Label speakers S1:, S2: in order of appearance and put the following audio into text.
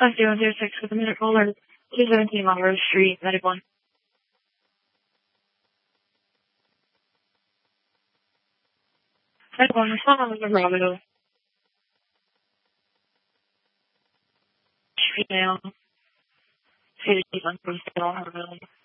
S1: 5006 with a minute caller, 217 Long Rose Street, Medic 1. Medic 1, respond on the Bravo. Female, city, unposted,